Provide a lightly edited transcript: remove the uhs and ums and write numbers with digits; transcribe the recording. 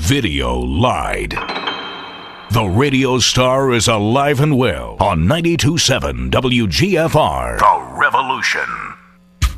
Video lied. The radio star is alive and well on 92.7 WGFR. The Revolution.